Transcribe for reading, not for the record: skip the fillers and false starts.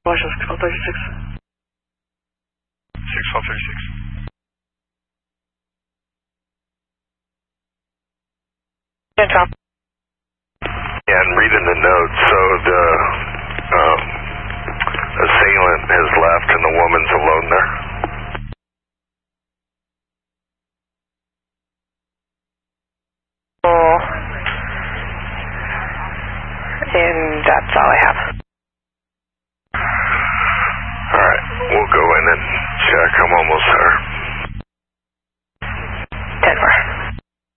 Washington, control 36. 6136. Yeah, Tom. Yeah, and reading the notes, so the assailant has left and the woman's alone there. And that's all I have. Alright, we'll go in and check. I'm almost there. 10-4.